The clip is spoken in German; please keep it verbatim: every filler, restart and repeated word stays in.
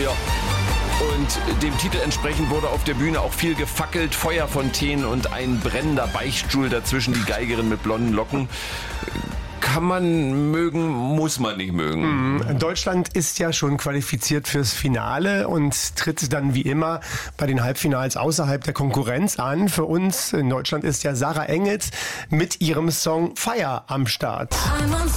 Ja. Und dem Titel entsprechend wurde auf der Bühne auch viel gefackelt, Feuerfontänen und ein brennender Beichtstuhl dazwischen, die Geigerin mit blonden Locken. Kann man mögen, muss man nicht mögen. Mhm. Deutschland ist ja schon qualifiziert fürs Finale und tritt dann wie immer bei den Halbfinals außerhalb der Konkurrenz an. Für uns in Deutschland ist ja Sarah Engels mit ihrem Song Fire am Start.